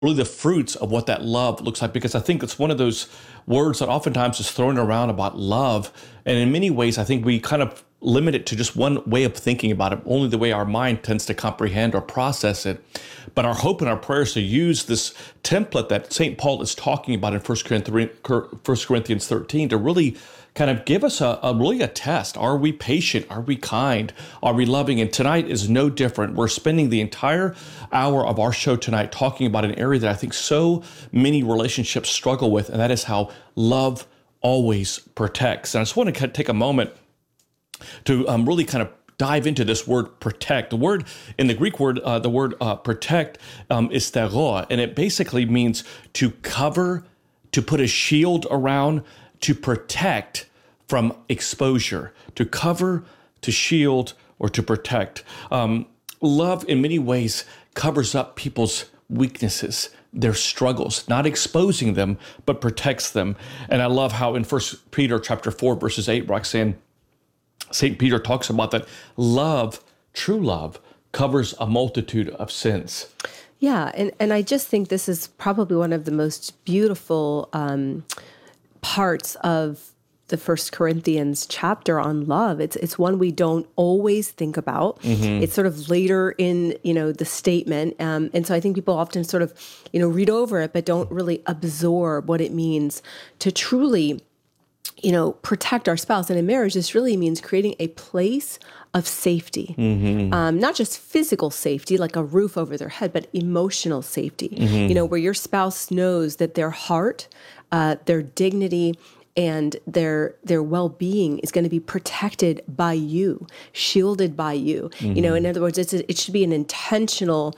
really the fruits of what that love looks like, because I think it's one of those words that oftentimes is thrown around about love. And in many ways, I think we kind of limit it to just one way of thinking about it, only the way our mind tends to comprehend or process it. But our hope and our prayers to use this template that St. Paul is talking about in 1 Corinthians 13 to really kind of give us a test. Are we patient? Are we kind? Are we loving? And tonight is no different. We're spending the entire hour of our show tonight talking about an area that I think so many relationships struggle with, and that is how love always protects. And I just want to take a moment to really kind of dive into this word protect. The word in the Greek word, protect is thero, and it basically means to cover, to put a shield around, to protect from exposure, to cover, to shield, or to protect. Love in many ways covers up people's weaknesses, their struggles, not exposing them, but protects them. And I love how in 1 Peter chapter 4, verses 8, Roxanne, St. Peter talks about that love, true love, covers a multitude of sins. Yeah, and I just think this is probably one of the most beautiful parts of the First Corinthians chapter on love. It's one we don't always think about. Mm-hmm. It's sort of later in, the statement. And so I think people often sort of, read over it, but don't really absorb what it means to truly, protect our spouse. And in marriage, this really means creating a place of safety, not just physical safety, like a roof over their head, but emotional safety, where your spouse knows that their heart, their dignity, and their well-being is going to be protected by you, shielded by you. In other words, it should be an intentional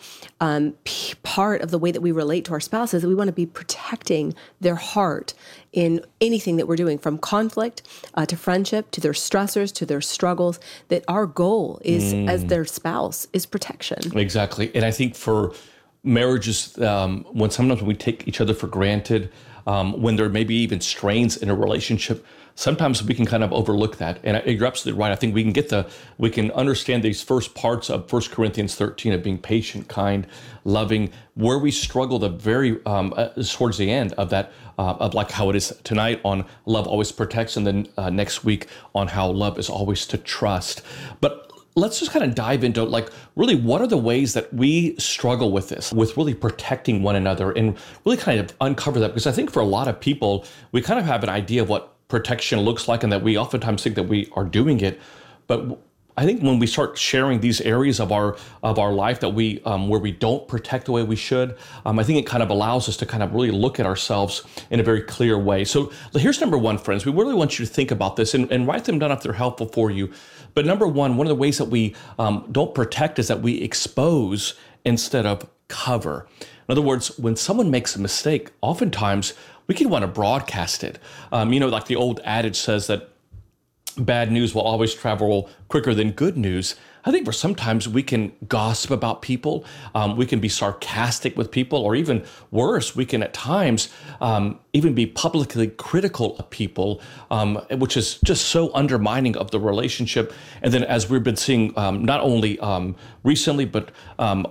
part of the way that we relate to our spouses, that we want to be protecting their heart in anything that we're doing, from conflict to friendship, to their stressors, to their struggles, that our goal is, as their spouse, is protection. Exactly. And I think for marriages, when sometimes we take each other for granted, when there may be even strains in a relationship, sometimes we can kind of overlook that. And you're absolutely right. I think we can understand these first parts of 1 Corinthians 13 of being patient, kind, loving, where we struggle the very towards the end of that, of like how it is tonight on love always protects, and then next week on how love is always to trust. But let's just kind of dive into really what are the ways that we struggle with this, with really protecting one another, and really kind of uncover that. Because I think for a lot of people, we kind of have an idea of what protection looks like, and that we oftentimes think that we are doing it. But I think when we start sharing these areas of our life that we where we don't protect the way we should, I think it kind of allows us to kind of really look at ourselves in a very clear way. So here's number one, friends. We really want you to think about this and write them down if they're helpful for you. But number one of the ways that we don't protect is that we expose instead of cover. In other words, when someone makes a mistake, oftentimes we can want to broadcast it. Like the old adage says that bad news will always travel quicker than good news. I think for sometimes we can gossip about people, we can be sarcastic with people, or even worse, we can at times even be publicly critical of people, which is just so undermining of the relationship. And then, as we've been seeing, not only recently, but in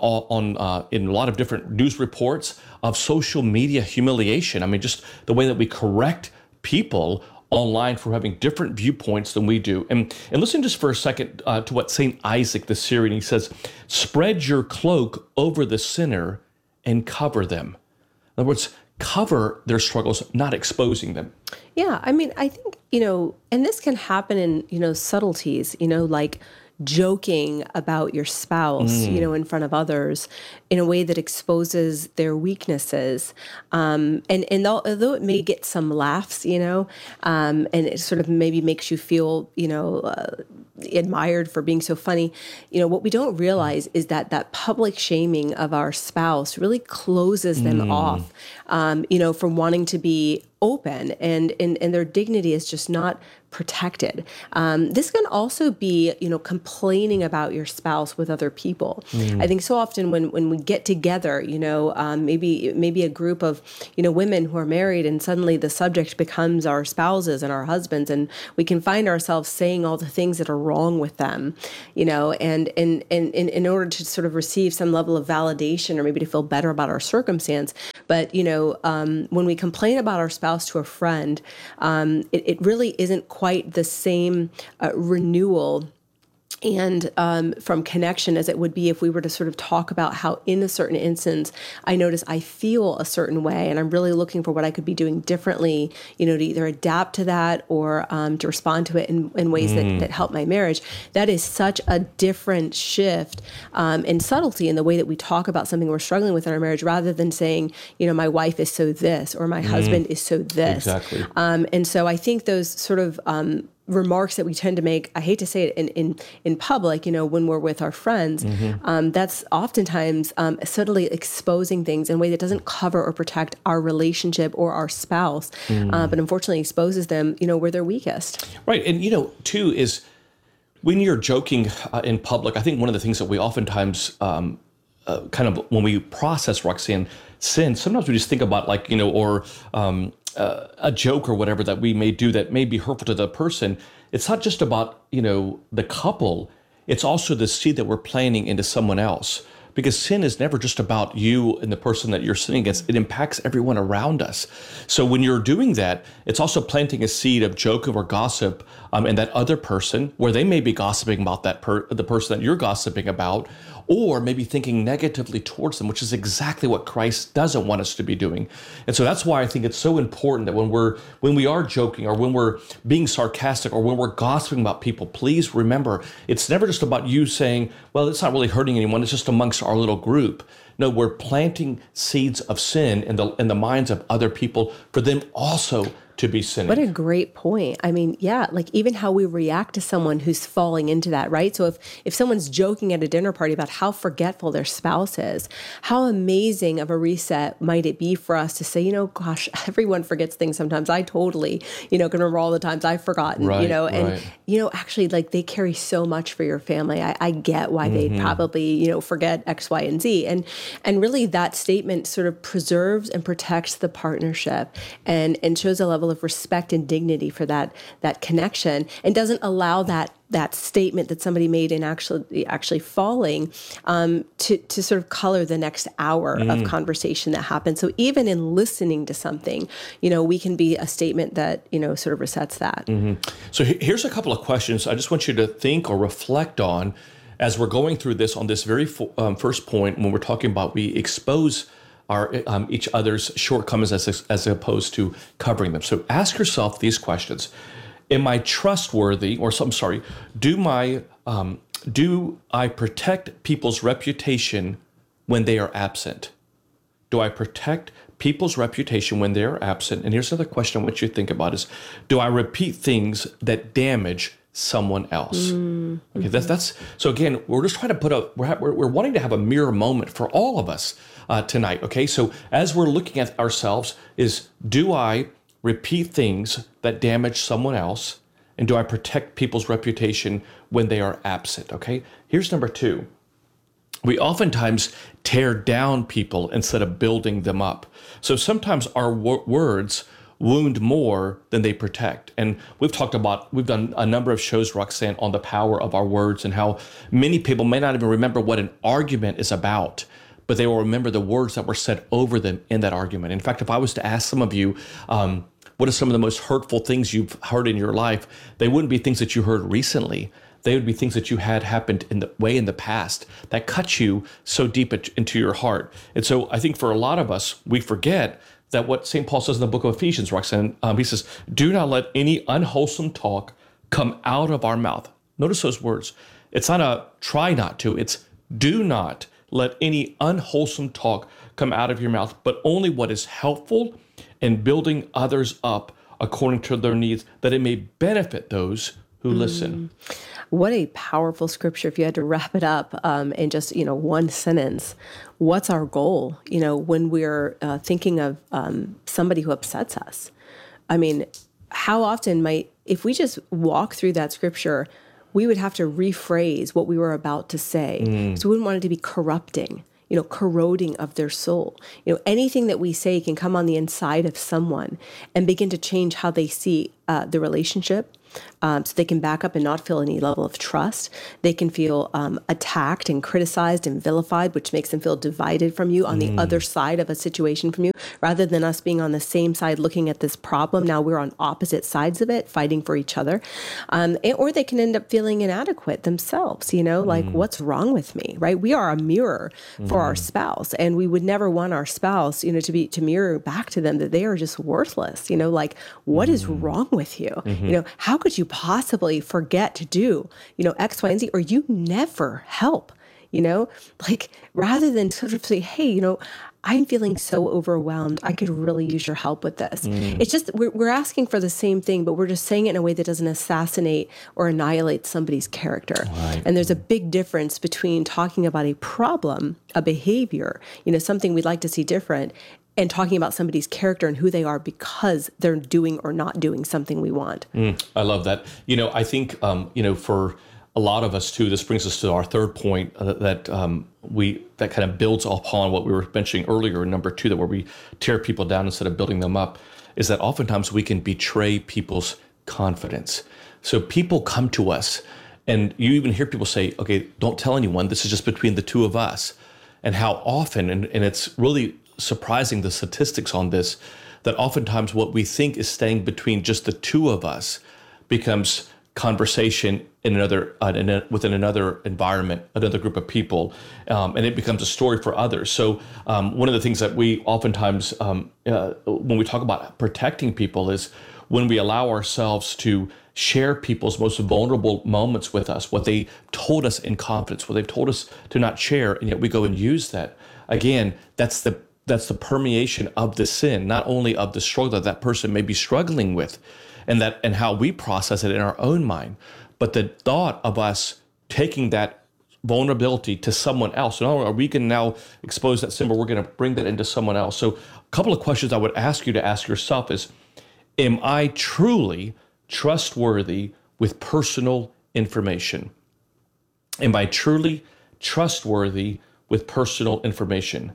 a lot of different news reports of social media humiliation. I mean, just the way that we correct people online for having different viewpoints than we do. And listen just for a second to what St. Isaac the Syrian, he says, spread your cloak over the sinner and cover them. In other words, cover their struggles, not exposing them. Yeah, I mean, I think, and this can happen in, subtleties, like joking about your spouse, in front of others in a way that exposes their weaknesses. And although it may get some laughs, and it sort of maybe makes you feel, admired for being so funny, what we don't realize is that public shaming of our spouse really closes them off, from wanting to be open, and their dignity is just not protected. This can also be, complaining about your spouse with other people. I think so often when we get together, maybe a group of, women who are married, and suddenly the subject becomes our spouses and our husbands, and we can find ourselves saying all the things that are wrong with them, and in order to sort of receive some level of validation or maybe to feel better about our circumstance. But, when we complain about our spouse to a friend, it really isn't quite the same renewal and from connection as it would be if we were to sort of talk about how in a certain instance, I notice I feel a certain way and I'm really looking for what I could be doing differently, to either adapt to that or to respond to it in ways that help my marriage. That is such a different shift and subtlety in the way that we talk about something we're struggling with in our marriage, rather than saying, my wife is so this or my husband is so this. Exactly. And so I think those sort of remarks that we tend to make, I hate to say it in public, when we're with our friends, that's oftentimes subtly exposing things in a way that doesn't cover or protect our relationship or our spouse, but unfortunately exposes them, where they're weakest. Right. And, too, is when you're joking in public, I think one of the things that we oftentimes kind of, when we process, Roxanne, sin, sometimes we just think about a joke or whatever that we may do that may be hurtful to the person. It's not just about, the couple. It's also the seed that we're planting into someone else. Because sin is never just about you and the person that you're sinning against. It impacts everyone around us. So when you're doing that, it's also planting a seed of joke or gossip in that other person, where they may be gossiping about the person that you're gossiping about, or maybe thinking negatively towards them, which is exactly what Christ doesn't want us to be doing. And so that's why I think it's so important that when we are joking, or when we're being sarcastic, or when we're gossiping about people, please remember, it's never just about you saying, well, it's not really hurting anyone, it's just amongst our little group. No, we're planting seeds of sin in the minds of other people for them also to be sinning. What a great point. I mean, yeah, like even how we react to someone who's falling into that, right? So if someone's joking at a dinner party about how forgetful their spouse is, how amazing of a reset might it be for us to say, gosh, everyone forgets things sometimes. I totally, can remember all the times I've forgotten, actually, like they carry so much for your family. I get why they'd probably, forget X, Y, and Z. And really that statement sort of preserves and protects the partnership and shows a level of respect and dignity for that connection, and doesn't allow that statement that somebody made in actually falling to sort of color the next hour of conversation that happens. So even in listening to something, we can be a statement that, sort of resets that. So here's a couple of questions I just want you to think or reflect on as we're going through this on this very first point, when we're talking about we expose our each other's shortcomings as opposed to covering them. So ask yourself these questions. Am I trustworthy, do I protect people's reputation when they are absent? Do I protect people's reputation when they are absent? And here's another question I want you to think about is, do I repeat things that damage someone else? Okay, that's so again, we're just trying to we're wanting to have a mirror moment for all of us tonight. Okay, so as we're looking at ourselves, do I repeat things that damage someone else, and do I protect people's reputation when they are absent? Okay, here's number 2. We oftentimes tear down people instead of building them up. So sometimes our words wound more than they protect. And we've done a number of shows, Roxanne, on the power of our words and how many people may not even remember what an argument is about, but they will remember the words that were said over them in that argument. In fact, if I was to ask some of you, what are some of the most hurtful things you've heard in your life, they wouldn't be things that you heard recently. They would be things that you had happened in the past that cut you so deep into your heart. And so I think for a lot of us, we forget that what St. Paul says in the book of Ephesians, Roxanne, he says, do not let any unwholesome talk come out of our mouth. Notice those words. It's not a try not to, it's do not let any unwholesome talk come out of your mouth, but only what is helpful in building others up according to their needs, that it may benefit those who listen. What a powerful scripture. If you had to wrap it up in just, one sentence, what's our goal, when we're thinking of somebody who upsets us? I mean, how often if we just walk through that scripture, we would have to rephrase what we were about to say. So we wouldn't want it to be corrupting, corroding of their soul. Anything that we say can come on the inside of someone and begin to change how they see the relationship. So they can back up and not feel any level of trust. They can feel attacked and criticized and vilified, which makes them feel divided from you on the other side of a situation from you, rather than us being on the same side looking at this problem. Now we're on opposite sides of it, fighting for each other. Or they can end up feeling inadequate themselves, like, what's wrong with me, right? We are a mirror for our spouse, and we would never want our spouse, to mirror back to them that they are just worthless, like, what is wrong with you? How could you possibly forget to do, X, Y, and Z, or you never help, like, rather than sort of say, hey, I'm feeling so overwhelmed. I could really use your help with this. It's just, we're asking for the same thing, but we're just saying it in a way that doesn't assassinate or annihilate somebody's character. Right. And there's a big difference between talking about a problem, a behavior, something we'd like to see different, and talking about somebody's character and who they are because they're doing or not doing something we want. I love that. I think, for a lot of us too, this brings us to our third point that kind of builds upon what we were mentioning earlier, number 2, that where we tear people down instead of building them up, is that oftentimes we can betray people's confidence. So people come to us, and you even hear people say, okay, don't tell anyone, this is just between the two of us. And how often, and it's really surprising, the statistics on this, that oftentimes what we think is staying between just the two of us becomes conversation in within another environment, another group of people, and it becomes a story for others. So one of the things that we oftentimes, when we talk about protecting people, is when we allow ourselves to share people's most vulnerable moments with us, what they told us in confidence, what they've told us to not share, and yet we go and use that. Again, that's the permeation of the sin, not only of the struggle that person may be struggling with, and how we process it in our own mind, but the thought of us taking that vulnerability to someone else. So we can now expose that sin, but we're going to bring that into someone else. So a couple of questions I would ask you to ask yourself is, am I truly trustworthy with personal information? Am I truly trustworthy with personal information?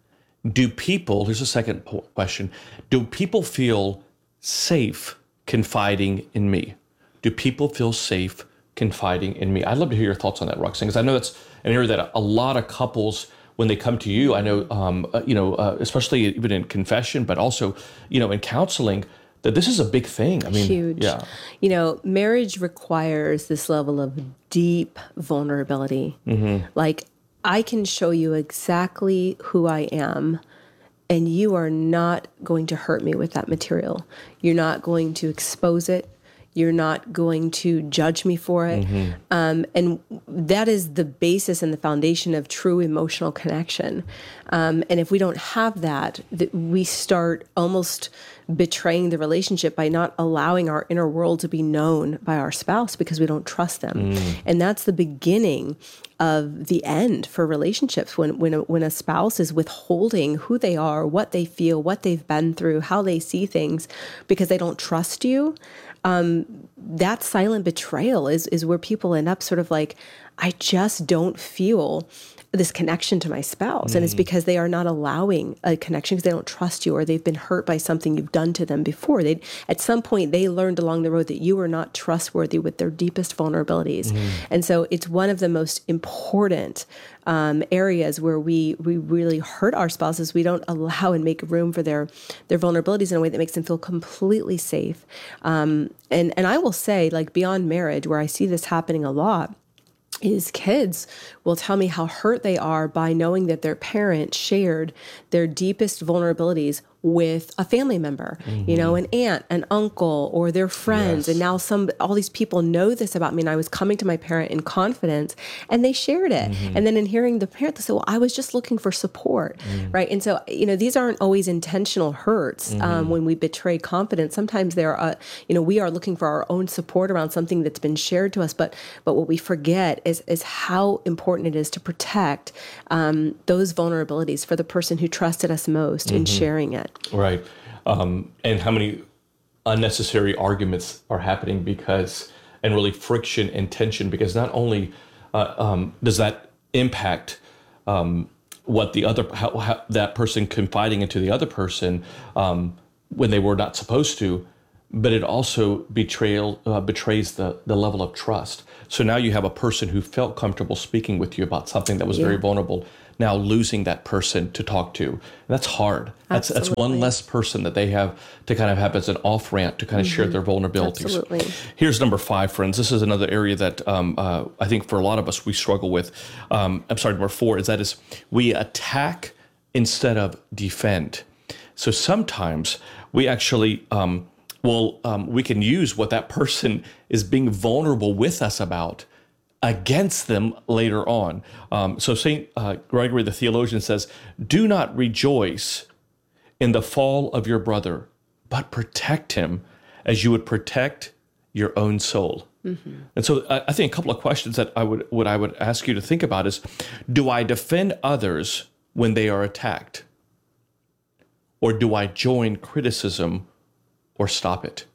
Here's a second question. Do people feel safe confiding in me? Do people feel safe confiding in me? I'd love to hear your thoughts on that, Roxanne, because I know that's an area that a lot of couples, when they come to you, I know, especially even in confession, but also, in counseling, that this is a big thing. I mean, huge. Yeah. Marriage requires this level of deep vulnerability. Like, I can show you exactly who I am, and you are not going to hurt me with that material. You're not going to expose it. You're not going to judge me for it. And that is the basis and the foundation of true emotional connection. And if we don't have that, we start almost betraying the relationship by not allowing our inner world to be known by our spouse because we don't trust them. And that's the beginning of the end for relationships, when a spouse is withholding who they are, what they feel, what they've been through, how they see things, because they don't trust you. That silent betrayal is where people end up sort of like, I just don't feel this connection to my spouse. And it's because they are not allowing a connection because they don't trust you, or they've been hurt by something you've done to them before. At some point, they learned along the road that you are not trustworthy with their deepest vulnerabilities. And so it's one of the most important areas where we really hurt our spouses. We don't allow and make room for their vulnerabilities in a way that makes them feel completely safe. And I will say, like, beyond marriage, where I see this happening a lot, is kids will tell me how hurt they are by knowing that their parent shared their deepest vulnerabilities with a family member, an aunt, an uncle, or their friends. Yes. And now all these people know this about me, and I was coming to my parent in confidence, and they shared it. And then in hearing the parent, they say, well, I was just looking for support, right? And so, these aren't always intentional hurts when we betray confidence. Sometimes we are looking for our own support around something that's been shared to us, but what we forget is how important it is to protect those vulnerabilities for the person who trusted us most in sharing it. Right. And how many unnecessary arguments are happening and really friction and tension, because not only does that impact what the other, how that person confiding into the other person when they were not supposed to, but it also betrays the level of trust. So now you have a person who felt comfortable speaking with you about something that was very vulnerable, now losing that person to talk to. And that's hard. That's one less person that they have to kind of have as an off-ramp to kind of share their vulnerabilities. Absolutely. Here's number 5, friends. This is another area that I think for a lot of us we struggle with. Number 4 is we attack instead of defend. So sometimes we actually we can use what that person is being vulnerable with us about against them later on. So St. Gregory the theologian says, "Do not rejoice in the fall of your brother, but protect him as you would protect your own soul." And so I think a couple of questions that I would ask you to think about is, do I defend others when they are attacked? Or do I join criticism or stop it?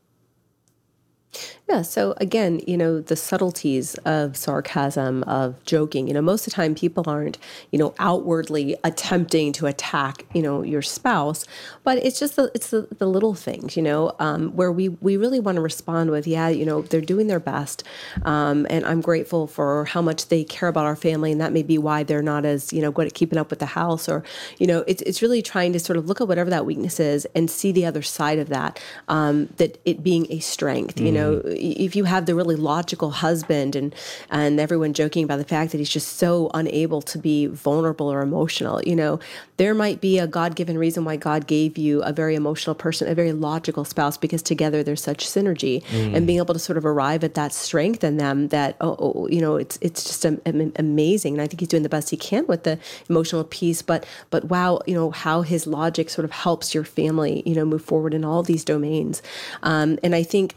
Yeah. So again, the subtleties of sarcasm, of joking, most of the time people aren't, outwardly attempting to attack, your spouse, but it's just the little things, where we really want to respond with, they're doing their best. And I'm grateful for how much they care about our family. And that may be why they're not as, good at keeping up with the house, or, it's really trying to sort of look at whatever that weakness is and see the other side of that, that it being a strength, if you have the really logical husband and everyone joking about the fact that he's just so unable to be vulnerable or emotional, there might be a God-given reason why God gave you a very emotional person, a very logical spouse, because together there's such synergy, and being able to sort of arrive at that strength in them that, it's just amazing. And I think he's doing the best he can with the emotional piece, but wow, how his logic sort of helps your family, move forward in all these domains. And I think,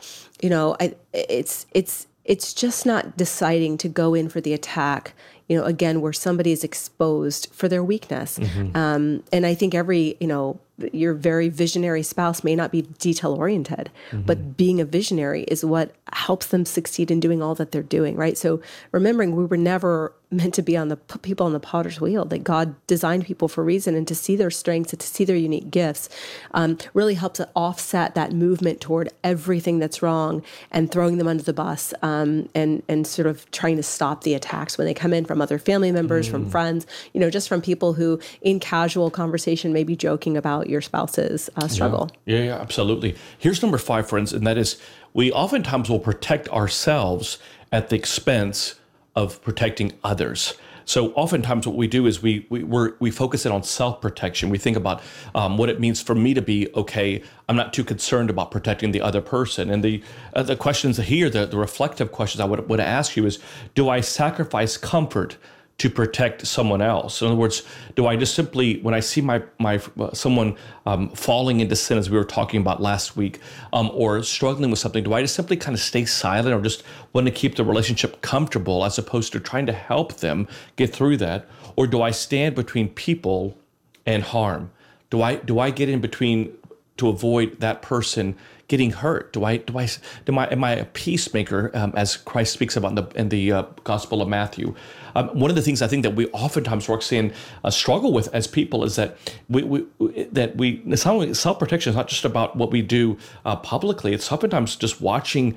it's just not deciding to go in for the attack, again, where somebody is exposed for their weakness. And I think your very visionary spouse may not be detail oriented, but being a visionary is what helps them succeed in doing all that they're doing, right? So remembering we were never meant to be people on the potter's wheel, that God designed people for a reason, and to see their strengths and to see their unique gifts really helps to offset that movement toward everything that's wrong and throwing them under the bus, and sort of trying to stop the attacks when they come in from other family members, from friends, just from people who in casual conversation may be joking about your spouse's struggle. Yeah, absolutely. Here's number 5, friends, and that is, we oftentimes will protect ourselves at the expense of protecting others. So oftentimes what we do is we focus in on self-protection. We think about what it means for me to be okay. I'm not too concerned about protecting the other person. And the questions here, the reflective questions I would ask you is, do I sacrifice comfort to protect someone else? In other words, do I just simply, when I see my someone falling into sin, as we were talking about last week, or struggling with something, do I just simply kind of stay silent, or just want to keep the relationship comfortable as opposed to trying to help them get through that? Or do I stand between people and harm? Do I get in between to avoid that person getting hurt? Am I a peacemaker, as Christ speaks about in the Gospel of Matthew? One of the things I think that we oftentimes, Roxanne, struggle with as people is that self-protection is not just about what we do publicly. It's oftentimes just watching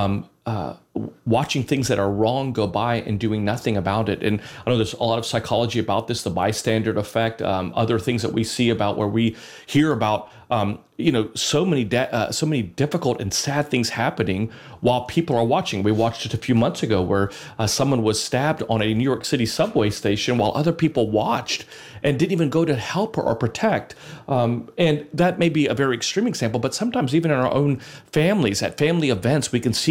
things that are wrong go by and doing nothing about it. And I know there's a lot of psychology about this, the bystander effect, other things that we see about, where we hear about so many difficult and sad things happening while people are watching. We watched it a few months ago where someone was stabbed on a New York City subway station while other people watched and didn't even go to help or protect. And that may be a very extreme example, but sometimes even in our own families, at family events, we can see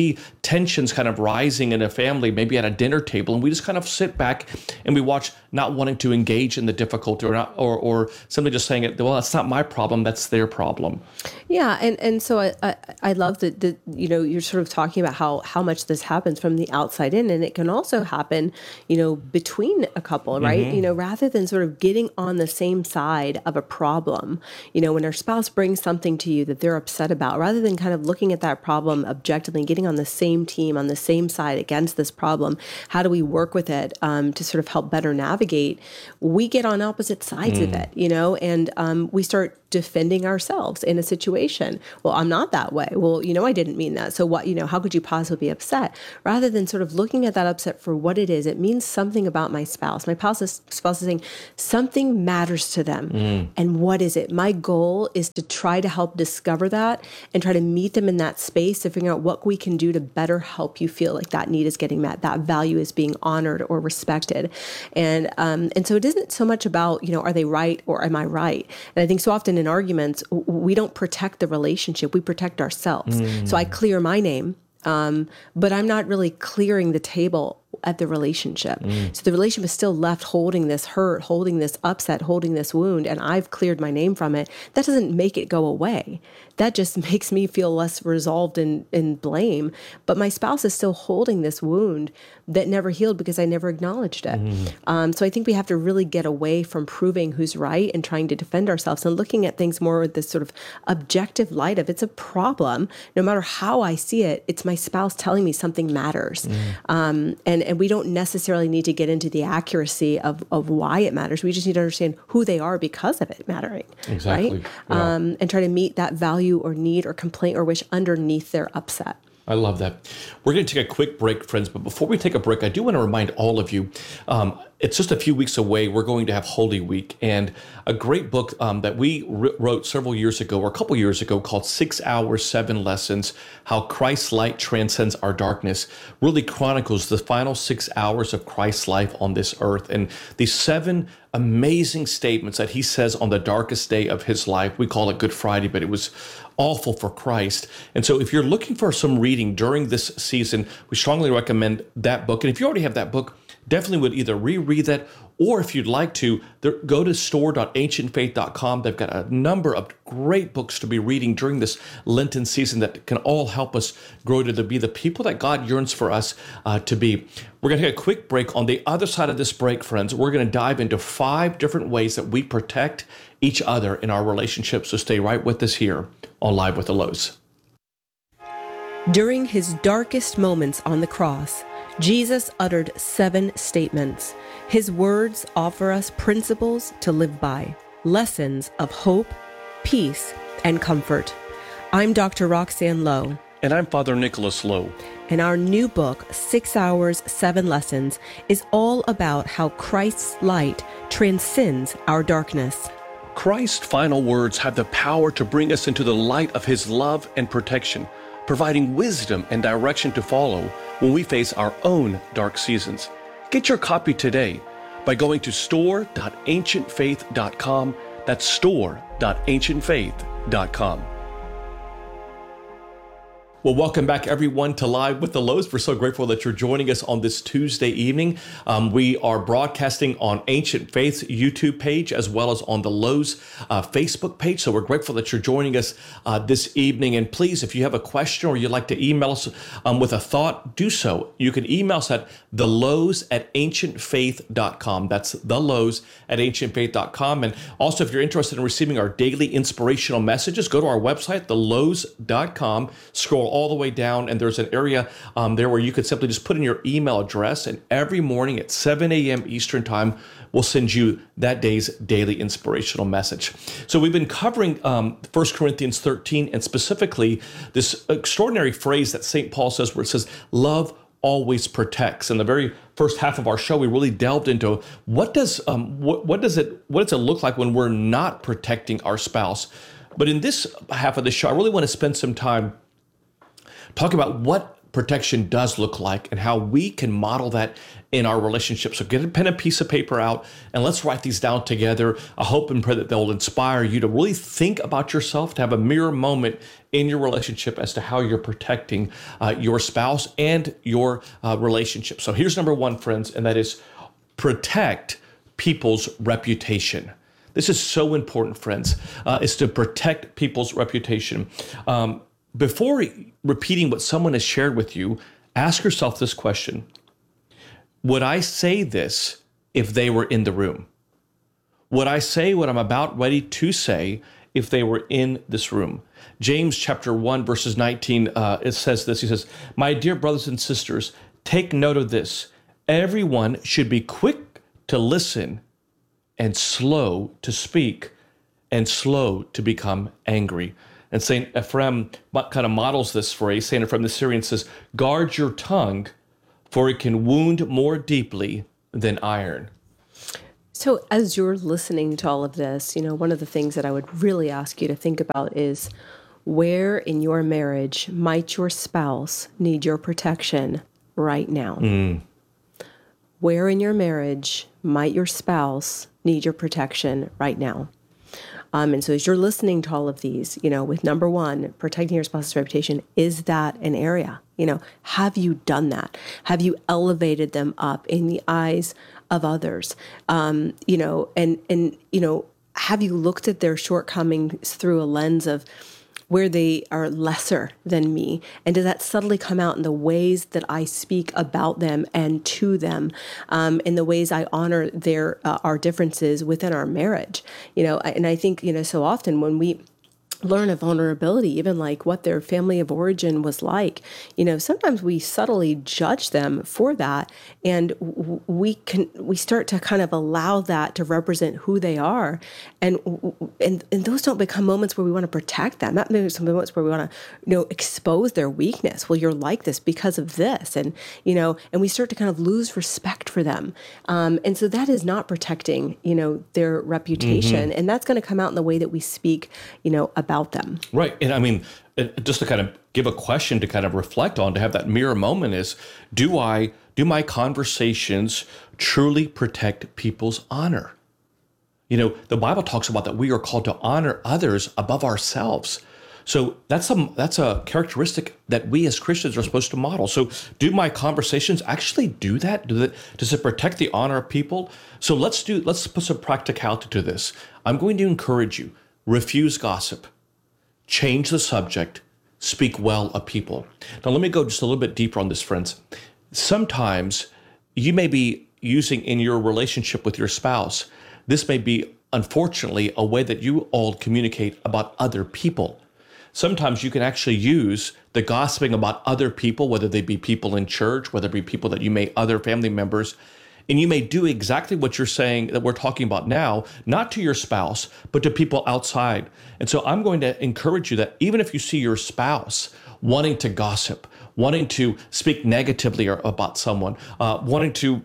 tensions kind of rising in a family, maybe at a dinner table, and we just kind of sit back and we watch, not wanting to engage in the difficulty or simply just saying it, well, that's not my problem, that's their problem. Yeah, and so I love that you're sort of talking about how much this happens from the outside in, and it can also happen between a couple, right? Rather than sort of getting on the same side of a problem, when our spouse brings something to you that they're upset about, rather than kind of looking at that problem objectively and getting on the same team, on the same side against this problem, how do we work with it to sort of help better navigate? We get on opposite sides of it, and we start defending ourselves in a situation. Well, I'm not that way. Well, I didn't mean that. So what, how could you possibly be upset? Rather than sort of looking at that upset for what it is, it means something about my spouse. My spouse is saying something matters to them. And what is it? My goal is to try to help discover that and try to meet them in that space to figure out what we can do to better help you feel like that need is getting met, that value is being honored or respected. And so it isn't so much about, are they right or am I right? And I think so often in arguments, we don't protect the relationship, we protect ourselves. So I clear my name, but I'm not really clearing the table at the relationship. So the relationship is still left holding this hurt, holding this upset, holding this wound, and I've cleared my name from it. That doesn't make it go away. That just makes me feel less resolved in blame. But my spouse is still holding this wound that never healed because I never acknowledged it. So I think we have to really get away from proving who's right and trying to defend ourselves and looking at things more with this sort of objective light of it's a problem. No matter how I see it, it's my spouse telling me something matters. And we don't necessarily need to get into the accuracy of why it matters. We just need to understand who they are because of it mattering. Exactly. Right? Yeah. And try to meet that value or need or complaint or wish underneath their upset. I love that. We're going to take a quick break, friends. But before we take a break, I do want to remind all of you, it's just a few weeks away. We're going to have Holy Week, and a great book that we wrote several years ago, or a couple years ago, called 6 Hours, 7 Lessons, How Christ's Light Transcends Our Darkness, really chronicles the final 6 hours of Christ's life on this earth. And these 7 amazing statements that he says on the darkest day of his life. We call it Good Friday, but it was awful for Christ. And so if you're looking for some reading during this season, we strongly recommend that book. And if you already have that book, definitely would either reread that, or if you'd like to, go to store.ancientfaith.com. They've got a number of great books to be reading during this Lenten season that can all help us grow to be the people that God yearns for us to be. We're going to take a quick break. On the other side of this break, friends, we're going to dive into 5 different ways that we protect each other in our relationships. So stay right with us here on Live with the Lows. During his darkest moments on the cross, Jesus uttered 7 statements. His words offer us principles to live by, lessons of hope, peace, and comfort. I'm Dr. Roxanne Lowe. And I'm Father Nicholas Lowe. And our new book, 6 Hours, 7 Lessons, is all about how Christ's light transcends our darkness. Christ's final words have the power to bring us into the light of his love and protection, providing wisdom and direction to follow when we face our own dark seasons. Get your copy today by going to store.ancientfaith.com. That's store.ancientfaith.com. Well, welcome back, everyone, to Live with the Lows. We're so grateful that you're joining us on this Tuesday evening. We are broadcasting on Ancient Faith's YouTube page as well as on the Lows Facebook page. So we're grateful that you're joining us this evening. And please, if you have a question or you'd like to email us with a thought, do so. You can email us at thelows@ancientfaith.com. That's thelows@ancientfaith.com. And also, if you're interested in receiving our daily inspirational messages, go to our website, thelows.com. Scroll all the way down, and there's an area there where you could simply just put in your email address, and every morning at 7 a.m. Eastern Time, we'll send you that day's daily inspirational message. So we've been covering 1 Corinthians 13, and specifically this extraordinary phrase that St. Paul says, where it says, love always protects. In the very first half of our show, we really delved into what does it look like when we're not protecting our spouse. But in this half of the show, I really want to spend some time talk about what protection does look like and how we can model that in our relationship. So get a pen and piece of paper out and let's write these down together. I hope and pray that they'll inspire you to really think about yourself, to have a mirror moment in your relationship as to how you're protecting your spouse and your relationship. So here's number one, friends, and that is protect people's reputation. This is so important, friends, is to protect people's reputation. Before repeating what someone has shared with you, ask yourself this question. Would I say this if they were in the room? Would I say what I'm about ready to say if they were in this room? James chapter 1, verses 19, it says this. He says, "My dear brothers and sisters, take note of this. Everyone should be quick to listen and slow to speak and slow to become angry." And St. Ephrem kind of models this phrase. St. Ephrem the Syrian says, "Guard your tongue, for it can wound more deeply than iron." So as you're listening to all of this, one of the things that I would really ask you to think about is where in your marriage might your spouse need your protection right now? Where in your marriage might your spouse need your protection right now? And so as you're listening to all of these, with number one, protecting your spouse's reputation, is that an area? Have you done that? Have you elevated them up in the eyes of others? And have you looked at their shortcomings through a lens of where they are lesser than me? And does that subtly come out in the ways that I speak about them and to them, in the ways I honor our differences within our marriage? And I think, so often when we learn a vulnerability, even like what their family of origin was like, sometimes we subtly judge them for that. And we start to kind of allow that to represent who they are. And those don't become moments where we want to protect them. That makes some moments where we want to, expose their weakness. Well, you're like this because of this. And we start to kind of lose respect for them. And so that is not protecting, their reputation. And that's going to come out in the way that we speak, about them. Right. And I mean, just to kind of give a question to kind of reflect on, to have that mirror moment is, do my conversations truly protect people's honor? The Bible talks about that we are called to honor others above ourselves. So that's a characteristic that we as Christians are supposed to model. So do my conversations actually do that? Does it protect the honor of people? So let's put some practicality to this. I'm going to encourage you, refuse gossip. Change the subject, speak well of people. Now, let me go just a little bit deeper on this, friends. Sometimes you may be using in your relationship with your spouse, this may be, unfortunately, a way that you all communicate about other people. Sometimes you can actually use the gossiping about other people, whether they be people in church, whether it be people that you may, other family members, and you may do exactly what you're saying that we're talking about now, not to your spouse, but to people outside. And so I'm going to encourage you that even if you see your spouse wanting to gossip, wanting to speak negatively about someone, wanting to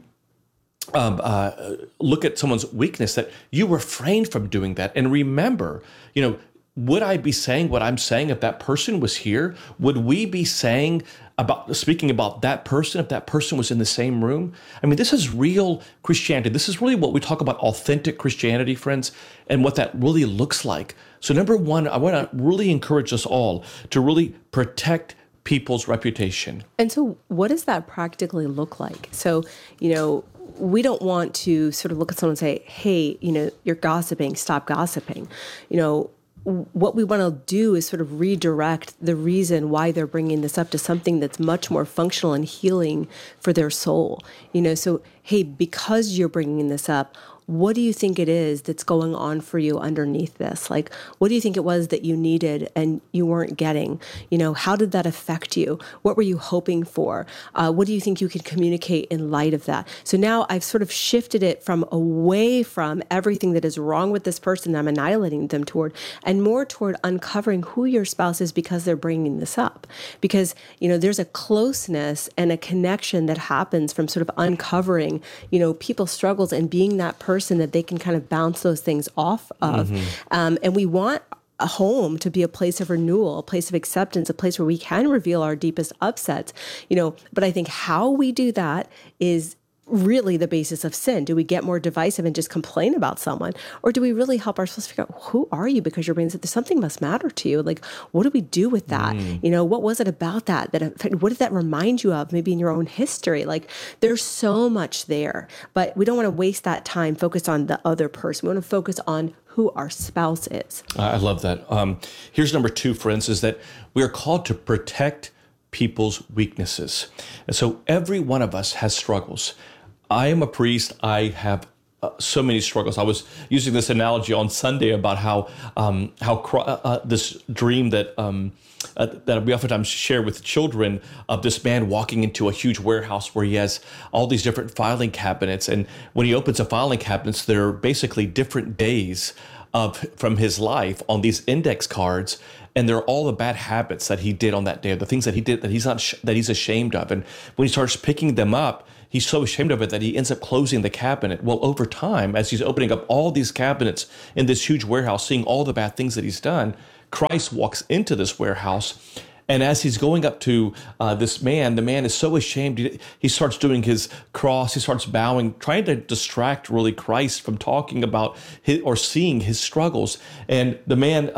look at someone's weakness, that you refrain from doing that. And remember, would I be saying what I'm saying if that person was here? Would we be speaking about that person if that person was in the same room? I mean, this is real Christianity. This is really what we talk about, authentic Christianity, friends, and what that really looks like. So number one, I want to really encourage us all to really protect people's reputation. And so what does that practically look like? So, we don't want to sort of look at someone and say, hey, you're gossiping, stop gossiping. What we want to do is sort of redirect the reason why they're bringing this up to something that's much more functional and healing for their soul. So, hey, because you're bringing this up, what do you think it is that's going on for you underneath this? Like, what do you think it was that you needed and you weren't getting? How did that affect you? What were you hoping for? What do you think you could communicate in light of that? So now I've sort of shifted it from away from everything that is wrong with this person that I'm annihilating them toward, and more toward uncovering who your spouse is because they're bringing this up. Because, there's a closeness and a connection that happens from sort of uncovering, people's struggles and being that person that they can kind of bounce those things off of. And we want a home to be a place of renewal, a place of acceptance, a place where we can reveal our deepest upsets, but I think how we do that is really the basis of sin. Do we get more divisive and just complain about someone? Or do we really help ourselves figure out, who are you? Because your brain said, something must matter to you. Like, what do we do with that? What was it about that? What did that remind you of, maybe in your own history? Like, there's so much there, but we don't want to waste that time focused on the other person. We want to focus on who our spouse is. I love that. Here's number 2, friends, is that we are called to protect people's weaknesses. And so every one of us has struggles. I am a priest. I have so many struggles. I was using this analogy on Sunday about how this dream that we oftentimes share with children of this man walking into a huge warehouse where he has all these different filing cabinets, and when he opens the filing cabinets, they're basically different days from his life on these index cards. And they're all the bad habits that he did on that day, or the things that he did that he's ashamed of. And when he starts picking them up, he's so ashamed of it that he ends up closing the cabinet. Well, over time, as he's opening up all these cabinets in this huge warehouse, seeing all the bad things that he's done, Christ walks into this warehouse. And as he's going up to this man, the man is so ashamed. He starts doing his cross. He starts bowing, trying to distract really Christ from talking about or seeing his struggles. And the man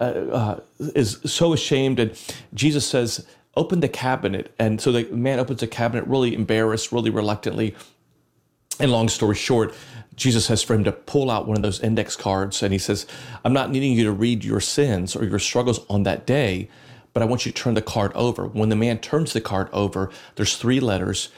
is so ashamed. And Jesus says, open the cabinet. And so the man opens the cabinet, really embarrassed, really reluctantly. And long story short, Jesus says for him to pull out one of those index cards. And he says, I'm not needing you to read your sins or your struggles on that day, but I want you to turn the card over. When the man turns the card over, there's 3 letters,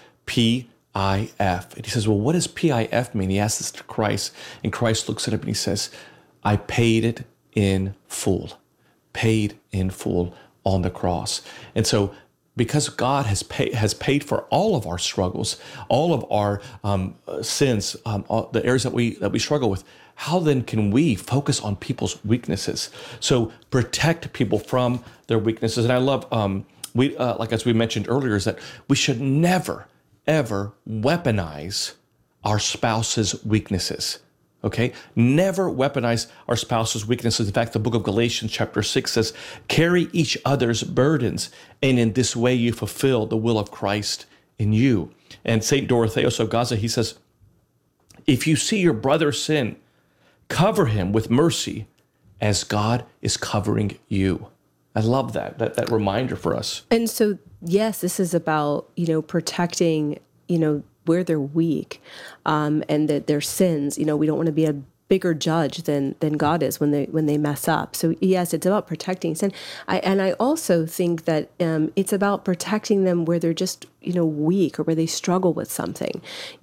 P-I-F. And he says, well, what does P-I-F mean? He asks this to Christ, and Christ looks at him and he says, I paid it in full. Paid in full on the cross. And so because God has paid for all of our struggles, all of our sins, the areas that we struggle with, how then can we focus on people's weaknesses? So protect people from their weaknesses. And I love, like as we mentioned earlier, is that we should never, ever weaponize our spouse's weaknesses. Okay? Never weaponize our spouse's weaknesses. In fact, the book of Galatians chapter 6 says, carry each other's burdens, and in this way you fulfill the will of Christ in you. And St. Dorotheus of Gaza, he says, if you see your brother sin, cover him with mercy as God is covering you. I love that reminder for us. And so, yes, this is about, protecting, where they're weak, and that their sins. We don't want to be a bigger judge than God is when they mess up. So yes, it's about protecting sin. I also think that it's about protecting them where they're just weak or where they struggle with something.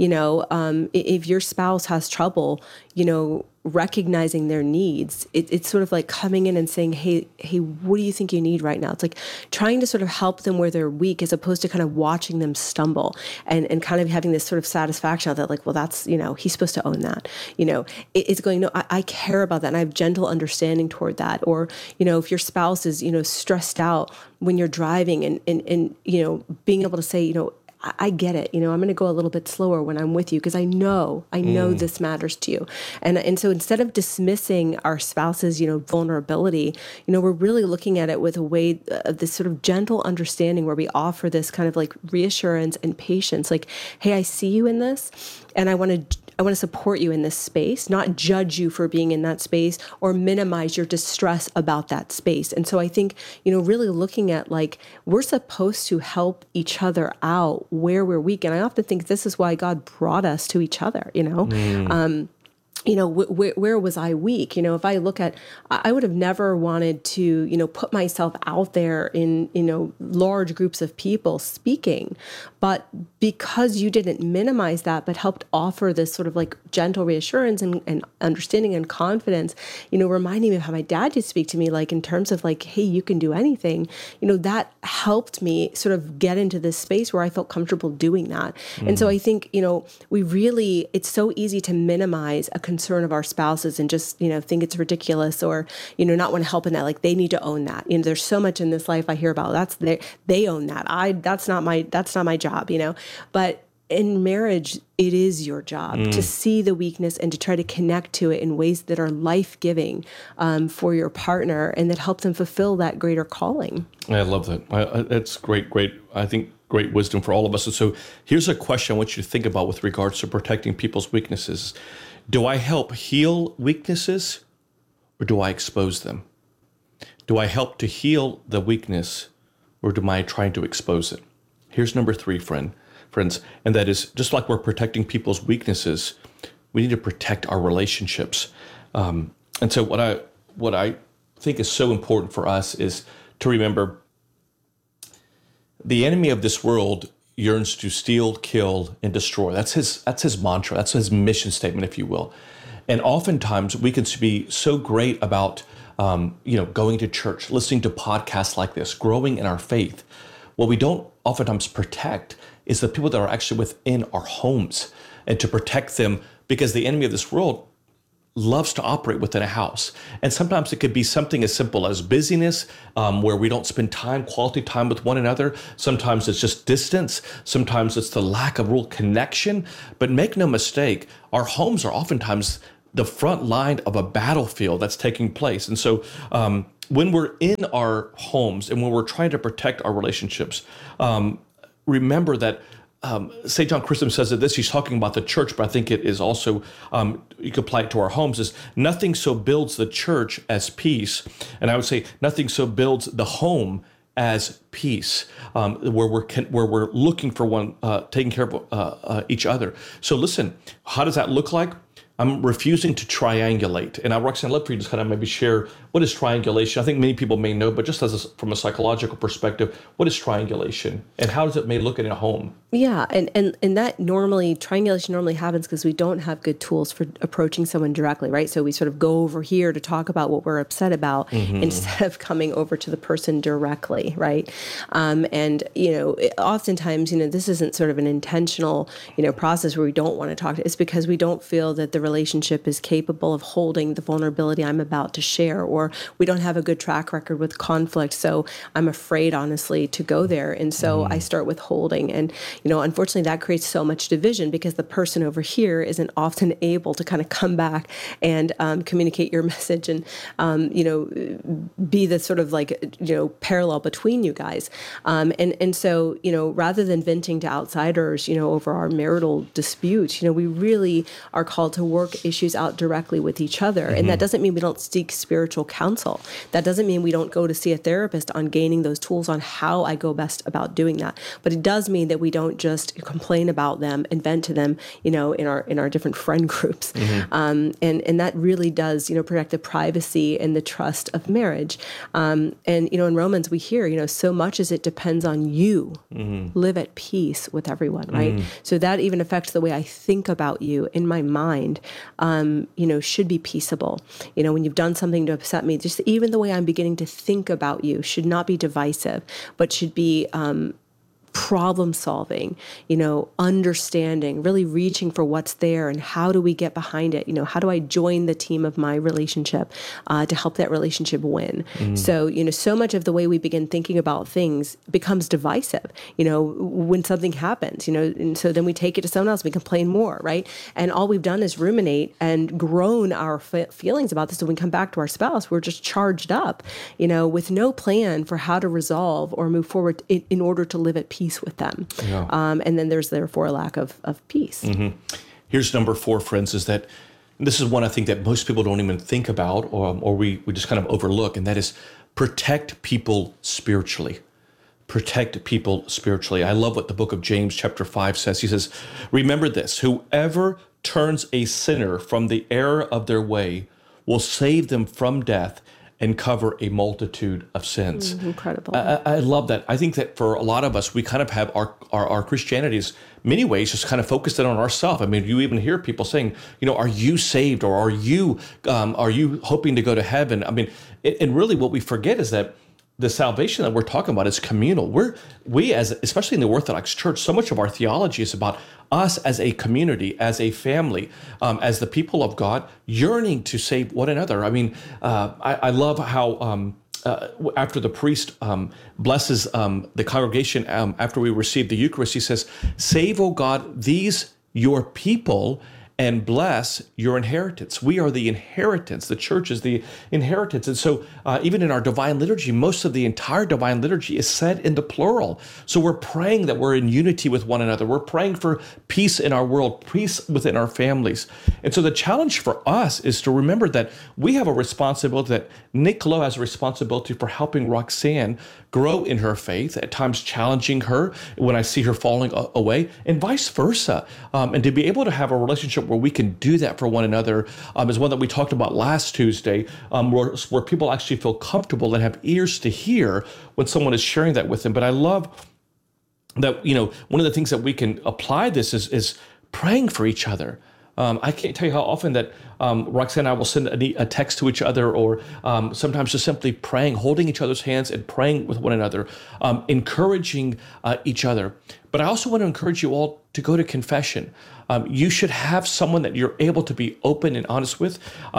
If your spouse has trouble, recognizing their needs, it's sort of like coming in and saying, hey, what do you think you need right now? It's like trying to sort of help them where they're weak, as opposed to kind of watching them stumble and kind of having this sort of satisfaction of that, like, well, that's, he's supposed to own that. It's going, no, I care about that, and I have gentle understanding toward that. Or, if your spouse is, stressed out when you're driving, and being able to say, I get it. I'm going to go a little bit slower when I'm with you, because I know this matters to you. And so instead of dismissing our spouse's, vulnerability, we're really looking at it with a way of this sort of gentle understanding, where we offer this kind of like reassurance and patience. Like, hey, I see you in this, and I want to support you in this space, not judge you for being in that space or minimize your distress about that space. And so I think, really looking at, like, we're supposed to help each other out where we're weak. And I often think this is why God brought us to each other, where was I weak? If I look at, I would have never wanted to, put myself out there in, large groups of people speaking. But because you didn't minimize that, but helped offer this sort of like gentle reassurance and understanding and confidence, reminding me of how my dad used to speak to me, like in terms of like, hey, you can do anything, that helped me sort of get into this space where I felt comfortable doing that. And so I think, it's so easy to minimize a concern of our spouses and just, think it's ridiculous, or, not want to help in that. Like, they need to own that. There's so much in this life I hear about. They own that. That's not my job, but in marriage, it is your job to see the weakness and to try to connect to it in ways that are life-giving for your partner and that help them fulfill that greater calling. I love that. That's great. I think great wisdom for all of us. And so here's a question I want you to think about with regards to protecting people's weaknesses. Do I help heal weaknesses or do I expose them? Do I help to heal the weakness or am I trying to expose it? Here's number 3, friends, and that is just like we're protecting people's weaknesses, we need to protect our relationships. And so what I think is so important for us is to remember the enemy of this world yearns to steal, kill, and destroy. That's his mantra. That's his mission statement, if you will. And oftentimes we can be so great about going to church, listening to podcasts like this, growing in our faith. What we don't oftentimes protect is the people that are actually within our homes, and to protect them, because the enemy of this world loves to operate within a house. And sometimes it could be something as simple as busyness, where we don't spend quality time with one another. Sometimes it's just distance. Sometimes it's the lack of real connection. But make no mistake, our homes are oftentimes the front line of a battlefield that's taking place. And so when we're in our homes and when we're trying to protect our relationships, remember that St. John Chrysostom says that this, he's talking about the church, but I think it is also, you could apply it to our homes, is nothing so builds the church as peace. And I would say nothing so builds the home as peace, where we're looking for one, taking care of each other. So listen, how does that look like? I'm refusing to triangulate. And Roxanne, I'd love for you to kind of maybe share, what is triangulation? I think many people may know, but just from a psychological perspective, what is triangulation and how does it may look in a home? Yeah, and that triangulation normally happens because we don't have good tools for approaching someone directly, right? So we sort of go over here to talk about what we're upset about instead of coming over to the person directly, right? Oftentimes, this isn't sort of an intentional, process where we don't want to talk. It's because we don't feel that the relationship is capable of holding the vulnerability I'm about to share, or we don't have a good track record with conflict. So I'm afraid, honestly, to go there. And so I start withholding. And, unfortunately, that creates so much division because the person over here isn't often able to kind of come back and communicate your message and, be the sort of parallel between you guys. And so, rather than venting to outsiders, over our marital disputes, we really are called to work issues out directly with each other. And that doesn't mean we don't seek spiritual counsel. That doesn't mean we don't go to see a therapist on gaining those tools on how I go best about doing that. But it does mean that we don't just complain about them and vent to them, in our different friend groups. And that really does, protect the privacy and the trust of marriage. And, in Romans, we hear, so much as it depends on you, live at peace with everyone, right? So that even affects the way I think about you in my mind, should be peaceable. When you've done something to upset me, just even the way I'm beginning to think about you should not be divisive, but should be problem solving, understanding, really reaching for what's there and how do we get behind it? How do I join the team of my relationship to help that relationship win? So, so much of the way we begin thinking about things becomes divisive, when something happens, and so then we take it to someone else, we complain more, right? And all we've done is ruminate and grown our feelings about this. So when we come back to our spouse, we're just charged up, with no plan for how to resolve or move forward in order to live at peace with them. Yeah. And then there's therefore a lack of peace. Here's number 4, friends, is that this is one I think that most people don't even think about or we just kind of overlook, and that is protect people spiritually. Protect people spiritually. I love what the book of James chapter 5 says. He says, remember this, whoever turns a sinner from the error of their way will save them from death and cover a multitude of sins. Incredible. I love that. I think that for a lot of us, we kind of have our Christianity is many ways just kind of focused in on ourselves. I mean, you even hear people saying, are you saved or are you hoping to go to heaven? I mean, and really what we forget is that the salvation that we're talking about is communal. We especially in the Orthodox Church, so much of our theology is about us as a community, as a family, as the people of God, yearning to save one another. I mean, I love how after the priest blesses the congregation after we receive the Eucharist, he says, "Save, O God, these your people, and bless your inheritance." We are the inheritance. The church is the inheritance. And so even in our divine liturgy, most of the entire divine liturgy is said in the plural. So we're praying that we're in unity with one another. We're praying for peace in our world, peace within our families. And so the challenge for us is to remember that we have a responsibility, that Nick Lowe has a responsibility for helping Roxanne grow in her faith, at times challenging her when I see her falling away, and vice versa. And to be able to have a relationship where we can do that for one another is one that we talked about last Tuesday, where people actually feel comfortable and have ears to hear when someone is sharing that with them. But I love that, one of the things that we can apply this is praying for each other. I can't tell you how often that Roxanne and I will send a text to each other, or sometimes just simply praying, holding each other's hands and praying with one another, encouraging each other. But I also want to encourage you all to go to confession. You should have someone that you're able to be open and honest with.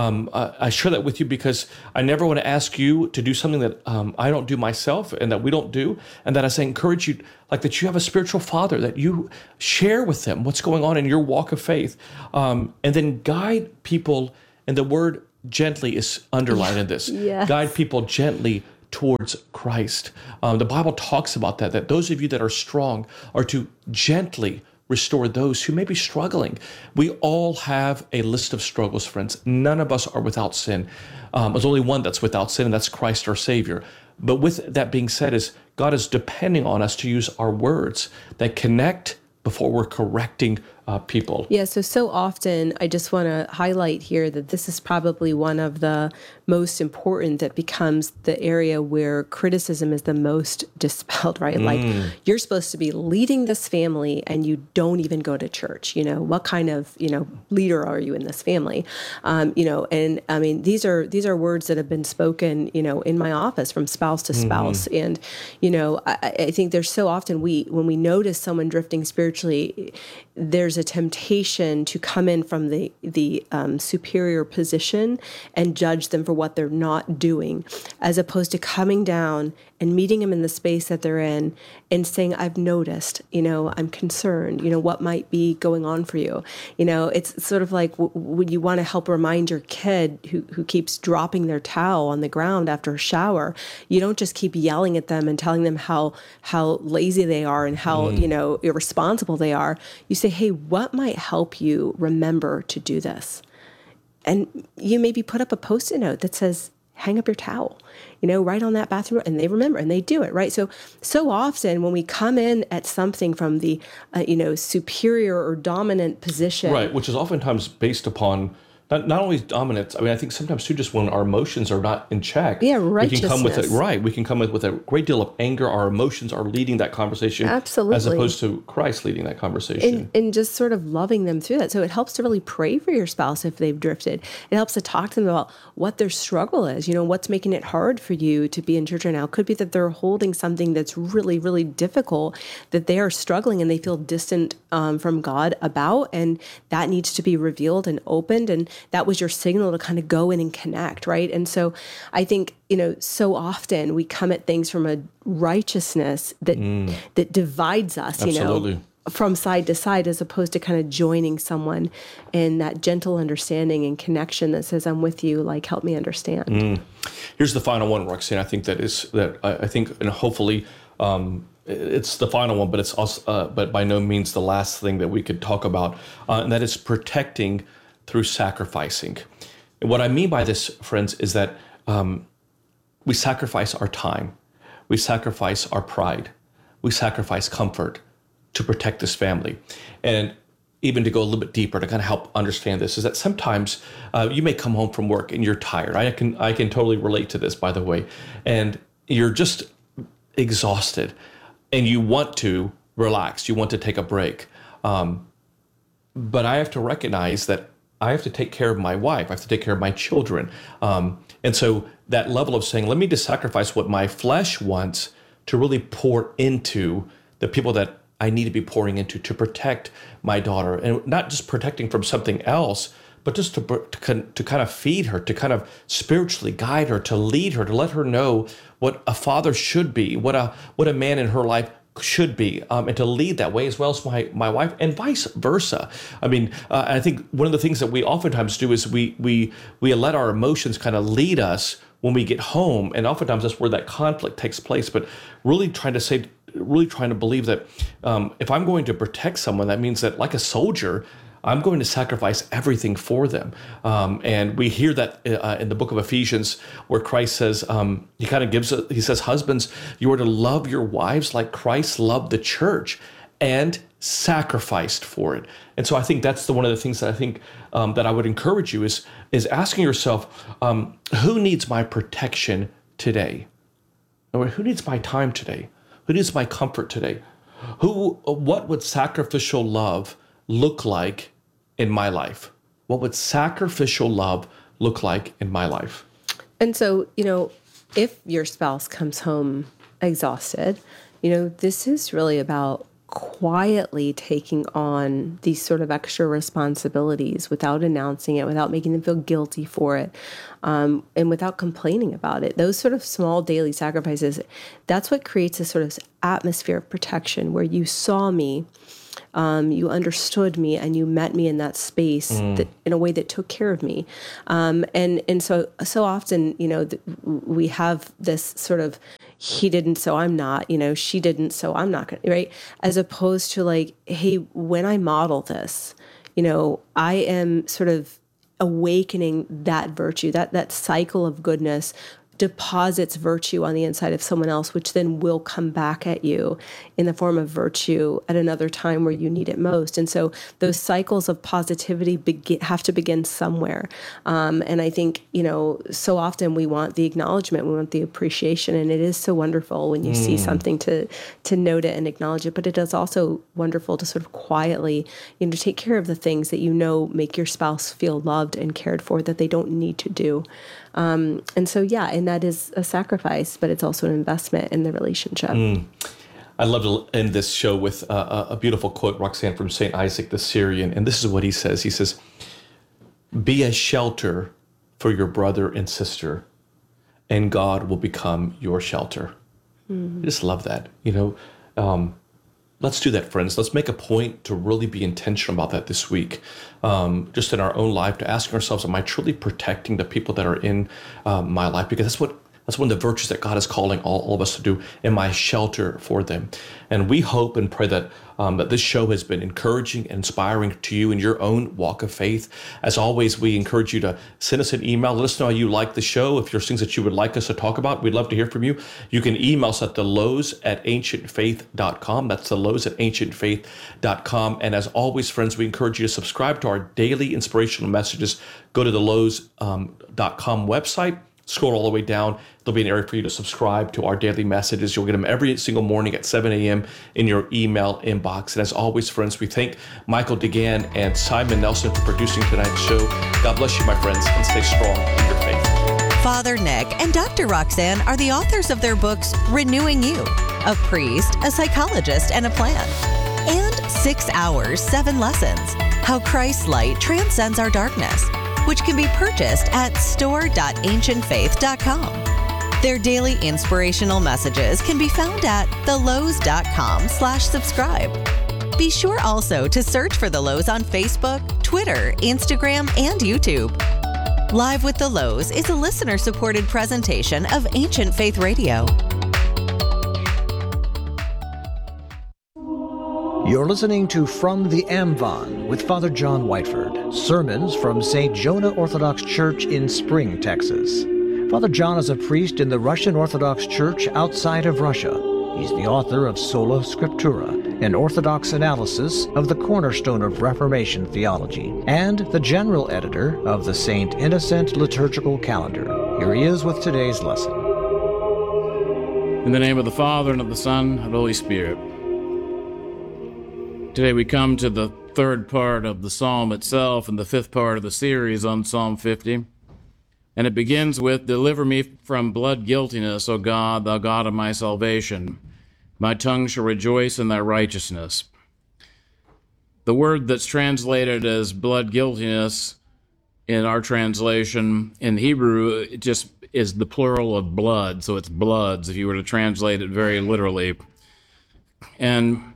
I share that with you because I never want to ask you to do something that I don't do myself and that we don't do. And that I say, encourage you, like that you have a spiritual father, that you share with them what's going on in your walk of faith. And then guide people, and the word gently is underlined in this. Yes. Guide people gently towards Christ. The Bible talks about that those of you that are strong are to gently restore those who may be struggling. We all have a list of struggles, friends. None of us are without sin. There's only one that's without sin, and that's Christ our Savior. But with that being said, God is depending on us to use our words that connect before we're correcting people. Yeah, so often I just want to highlight here that this is probably one of the most important, that becomes the area where criticism is the most dispelled, right? Like, you're supposed to be leading this family and you don't even go to church. What kind of, leader are you in this family? And I mean, these are words that have been spoken, in my office from spouse to spouse. And, I think there's so often when we notice someone drifting spiritually, there's a temptation to come in from the superior position and judge them for what they're not doing, as opposed to coming down and meeting them in the space that they're in and saying, I've noticed, I'm concerned, what might be going on for you. It's sort of like when you want to help remind your kid who keeps dropping their towel on the ground after a shower, you don't just keep yelling at them and telling them how lazy they are and how, irresponsible they are. You say, hey, what might help you remember to do this? And you maybe put up a Post-it note that says, hang up your towel, right on that bathroom, and they remember and they do it, right? So often when we come in at something from the, superior or dominant position. Right, which is oftentimes based upon not only dominance. I mean, I think sometimes too, just when our emotions are not in check, righteousness. We can come with a great deal of anger. Our emotions are leading that conversation, absolutely, as opposed to Christ leading that conversation, and just sort of loving them through that. So it helps to really pray for your spouse if they've drifted. It helps to talk to them about what their struggle is. What's making it hard for you to be in church right now. It could be that they're holding something that's really, really difficult, that they are struggling and they feel distant from God about, and that needs to be revealed and opened. And that was your signal to kind of go in and connect, right? And so I think, so often we come at things from a righteousness that divides us, Absolutely. From side to side, as opposed to kind of joining someone in that gentle understanding and connection that says, I'm with you, like, help me understand. Here's the final one, Roxanne. I think I think, and hopefully, it's the final one, but it's also, but by no means the last thing that we could talk about, and that is protecting through sacrificing. And what I mean by this, friends, is that we sacrifice our time, we sacrifice our pride, we sacrifice comfort to protect this family. And even to go a little bit deeper to kind of help understand this, is that sometimes you may come home from work and you're tired. I can totally relate to this, by the way, and you're just exhausted, and you want to relax, you want to take a break, but I have to recognize that I have to take care of my wife. I have to take care of my children. And so that level of saying, let me just sacrifice what my flesh wants to really pour into the people that I need to be pouring into to protect my daughter. And not just protecting from something else, but just to kind of feed her, to kind of spiritually guide her, to lead her, to let her know what a father should be, what a man in her life should be, and to lead that way, as well as my wife, and vice versa. I mean, I think one of the things that we oftentimes do is we let our emotions kind of lead us when we get home, and oftentimes that's where that conflict takes place. But really trying to believe that if I'm going to protect someone, that means that, like a soldier, I'm going to sacrifice everything for them. And we hear that in the book of Ephesians, where Christ says, he says, husbands, you are to love your wives like Christ loved the church and sacrificed for it. And so I think that's one of the things that I think that I would encourage you is asking yourself, who needs my protection today? Or who needs my time today? Who needs my comfort today? What would sacrificial love look like in my life? What would sacrificial love look like in my life? And so, if your spouse comes home exhausted, this is really about quietly taking on these sort of extra responsibilities without announcing it, without making them feel guilty for it, and without complaining about it. Those sort of small daily sacrifices, that's what creates a sort of atmosphere of protection where you saw me, you understood me, and you met me in that space that, in a way that took care of me. And so often, we have this sort of, he didn't, so I'm not, she didn't, so I'm not going to, right? As opposed to like, hey, when I model this, I am sort of awakening that virtue, that cycle of goodness deposits virtue on the inside of someone else, which then will come back at you in the form of virtue at another time where you need it most. And so those cycles of positivity have to begin somewhere. And I think, so often we want the acknowledgement, we want the appreciation, and it is so wonderful when you see something to note it and acknowledge it. But it is also wonderful to sort of quietly, take care of the things that make your spouse feel loved and cared for that they don't need to do. And so, and that is a sacrifice, but it's also an investment in the relationship. I'd love to end this show with a beautiful quote, Roxanne, from St. Isaac the Syrian. And this is what he says. He says, be a shelter for your brother and sister, and God will become your shelter. I just love that. Let's do that, friends. Let's make a point to really be intentional about that this week. Just in our own life, to asking ourselves, am I truly protecting the people that are in my life? Because that's one of the virtues that God is calling all of us to do. Am I a shelter for them? And we hope and pray that that this show has been encouraging and inspiring to you in your own walk of faith. As always, we encourage you to send us an email. Let us know how you like the show. If there's things that you would like us to talk about, we'd love to hear from you. You can email us at thelows@ancientfaith.com. That's thelows@ancientfaith.com. And as always, friends, we encourage you to subscribe to our daily inspirational messages. Go to thelows.com website. Scroll all the way down. There'll be an area for you to subscribe to our daily messages. You'll get them every single morning at 7 a.m. in your email inbox. And as always, friends, we thank Michael DeGan and Simon Nelson for producing tonight's show. God bless you, my friends, and stay strong in your faith. Father Nick and Dr. Roxanne are the authors of their books, Renewing You, a priest, a psychologist, and a plan, and 6 Hours, 7 Lessons, How Christ's Light Transcends Our Darkness, which can be purchased at store.ancientfaith.com. Their daily inspirational messages can be found at thelows.com/subscribe. Be sure also to search for The Lows on Facebook, Twitter, Instagram, and YouTube. Live with The Lows is a listener-supported presentation of Ancient Faith Radio. You're listening to From the Amvon with Father John Whiteford, sermons from St. Jonah Orthodox Church in Spring, Texas. Father John is a priest in the Russian Orthodox Church outside of Russia. He's the author of Sola Scriptura, an Orthodox analysis of the cornerstone of Reformation theology, and the general editor of the St. Innocent Liturgical Calendar. Here he is with today's lesson. In the name of the Father, and of the Son, and of the Holy Spirit. Today we come to the third part of the psalm itself and the fifth part of the series on Psalm 50. And it begins with, "Deliver me from blood guiltiness, O God, thou God of my salvation. My tongue shall rejoice in thy righteousness." The word that's translated as blood guiltiness in our translation. In Hebrew, it just is the plural of blood, so it's bloods if you were to translate it very literally. And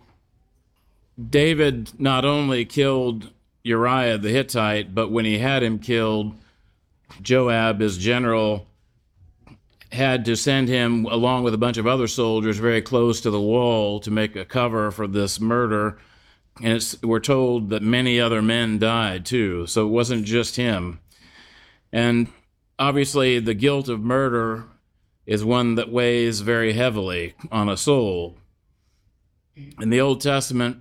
David not only killed Uriah the Hittite, but when he had him killed, Joab, his general, had to send him along with a bunch of other soldiers very close to the wall to make a cover for this murder. And we're told that many other men died too, so it wasn't just him. And obviously the guilt of murder is one that weighs very heavily on a soul. In the Old Testament,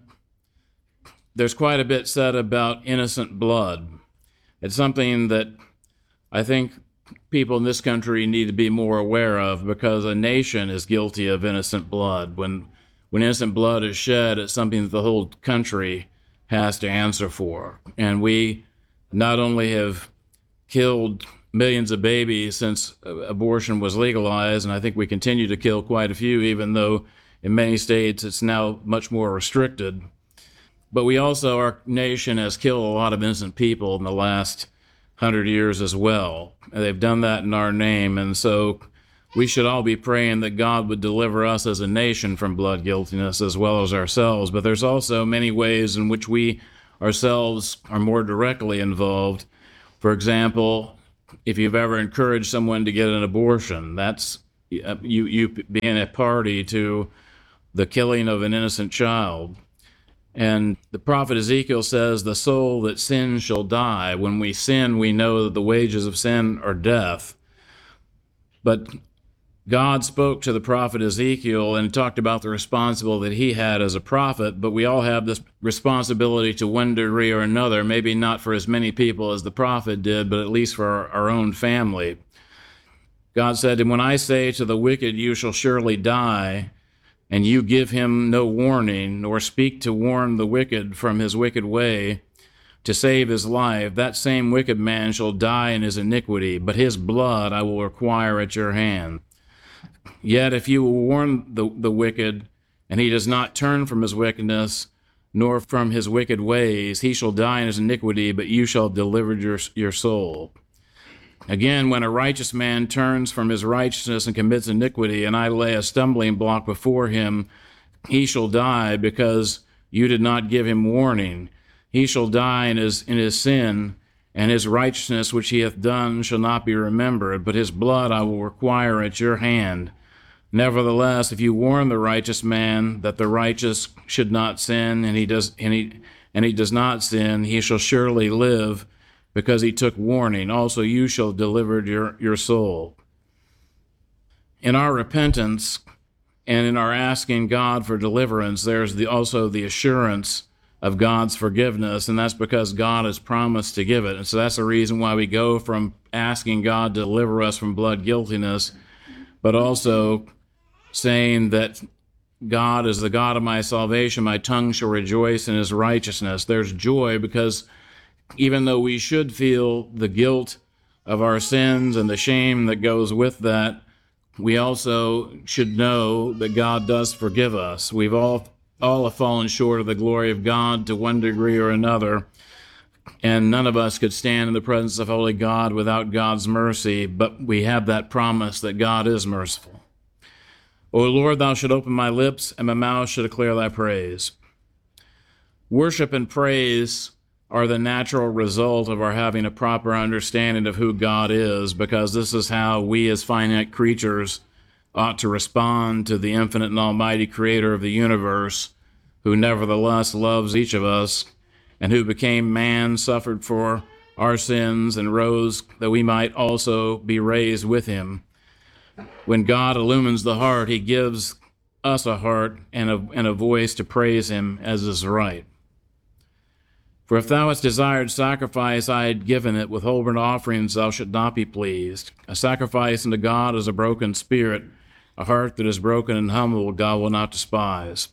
there's quite a bit said about innocent blood. It's something that I think people in this country need to be more aware of, because a nation is guilty of innocent blood. When innocent blood is shed, it's something that the whole country has to answer for. And we not only have killed millions of babies since abortion was legalized, and I think we continue to kill quite a few, even though in many states it's now much more restricted. But we also, our nation has killed a lot of innocent people in the last 100 years as well. And they've done that in our name. And so we should all be praying that God would deliver us as a nation from blood guiltiness as well as ourselves. But there's also many ways in which we ourselves are more directly involved. For example, if you've ever encouraged someone to get an abortion, that's you being a party to the killing of an innocent child. And the prophet Ezekiel says, the soul that sins shall die. When we sin, we know that the wages of sin are death. But God spoke to the prophet Ezekiel and talked about the responsibility that he had as a prophet, but we all have this responsibility to one degree or another, maybe not for as many people as the prophet did, but at least for our own family. God said, and when I say to the wicked, you shall surely die, and you give him no warning, nor speak to warn the wicked from his wicked way, to save his life, that same wicked man shall die in his iniquity, but his blood I will require at your hand. Yet if you will warn the wicked, and he does not turn from his wickedness, nor from his wicked ways, he shall die in his iniquity, but you shall deliver your soul. Again, when a righteous man turns from his righteousness and commits iniquity, and I lay a stumbling block before him, he shall die because you did not give him warning. He shall die in his sin, and his righteousness which he hath done shall not be remembered, but his blood I will require at your hand. Nevertheless, if you warn the righteous man that the righteous should not sin, and he does not sin, he shall surely live, because he took warning. Also you shall deliver your soul. In our repentance and in our asking God for deliverance, there's also the assurance of God's forgiveness, and that's because God has promised to give it. And so that's the reason why we go from asking God to deliver us from blood guiltiness, but also saying that God is the God of my salvation, my tongue shall rejoice in his righteousness. There's joy because even though we should feel the guilt of our sins and the shame that goes with that, we also should know that God does forgive us. We've all have fallen short of the glory of God to one degree or another, and none of us could stand in the presence of holy God without God's mercy, but we have that promise that God is merciful. O Lord, thou shalt open my lips, and my mouth shall declare thy praise. Worship and praise are the natural result of our having a proper understanding of who God is, because this is how we as finite creatures ought to respond to the infinite and almighty creator of the universe, who nevertheless loves each of us, and who became man, suffered for our sins, and rose that we might also be raised with him. When God illumines the heart, he gives us a heart and a voice to praise him as is right. For if thou hast desired sacrifice, I had given it. With whole burnt offerings thou shalt not be pleased. A sacrifice unto God is a broken spirit. A heart that is broken and humble God will not despise.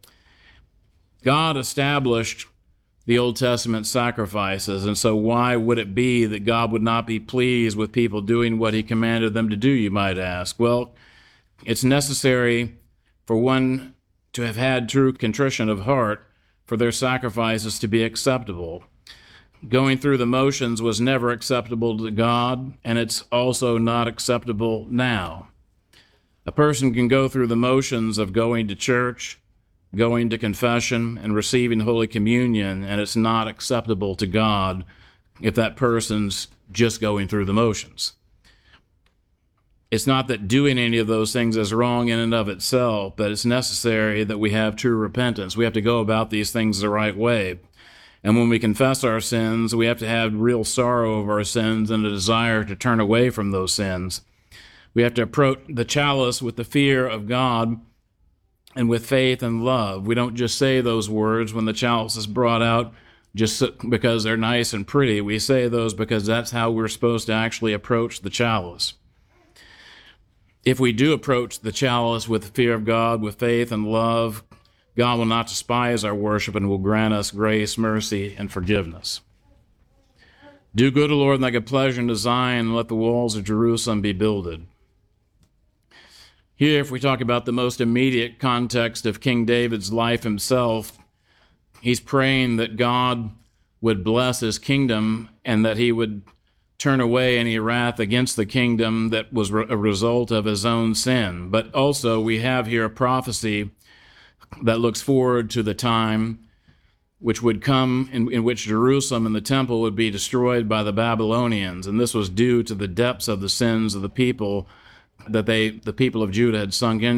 God established the Old Testament sacrifices, and so why would it be that God would not be pleased with people doing what he commanded them to do, you might ask? Well, it's necessary for one to have had true contrition of heart for their sacrifices to be acceptable. Going through the motions was never acceptable to God, and it's also not acceptable now. A person can go through the motions of going to church, going to confession, and receiving Holy Communion, and it's not acceptable to God if that person's just going through the motions. It's not that doing any of those things is wrong in and of itself, but it's necessary that we have true repentance. We have to go about these things the right way. And when we confess our sins, we have to have real sorrow over our sins and a desire to turn away from those sins. We have to approach the chalice with the fear of God and with faith and love. We don't just say those words when the chalice is brought out just because they're nice and pretty. We say those because that's how we're supposed to actually approach the chalice. If we do approach the chalice with the fear of God, with faith and love, God will not despise our worship and will grant us grace, mercy, and forgiveness. Do good, O Lord, and thy good pleasure into Zion, and let the walls of Jerusalem be builded. Here, if we talk about the most immediate context of King David's life himself, he's praying that God would bless his kingdom and that he would turn away any wrath against the kingdom that was a result of his own sin. But also we have here a prophecy that looks forward to the time which would come in which Jerusalem and the temple would be destroyed by the Babylonians. And this was due to the depths of the sins of the people that the people of Judah had sunk into.